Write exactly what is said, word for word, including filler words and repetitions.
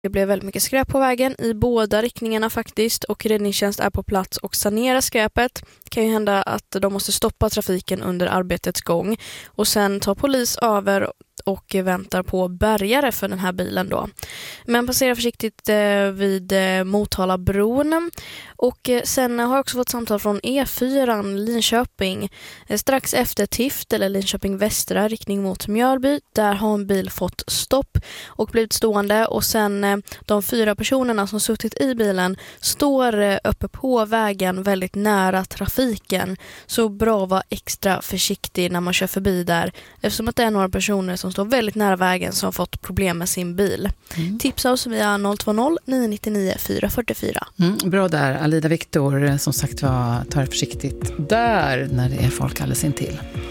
Det blev väldigt mycket skräp på vägen i båda riktningarna faktiskt, och räddningstjänst är på plats och sanerar skräpet. Det kan ju hända att de måste stoppa trafiken under arbetets gång, och sen tar polis över och väntar på bärgare för den här bilen då. Men passerar försiktigt eh, vid eh, Motalabron. Och eh, sen har jag också fått samtal från E fyra Linköping. Eh, strax efter Tift eller Linköping Västra riktning mot Mjölby. Där har en bil fått stopp och blivit stående. Och sen eh, de fyra personerna som suttit i bilen står eh, uppe på vägen väldigt nära trafiken. Så bra att vara extra försiktig när man kör förbi där. Eftersom att det är några personer som står väldigt nära vägen som har fått problem med sin bil. Mm. Tipsa oss via noll två noll nio nio nio fyra fyra fyra. Mm, bra där. Alida Viktor, som sagt var, tar försiktigt där när det är folk alldeles intill.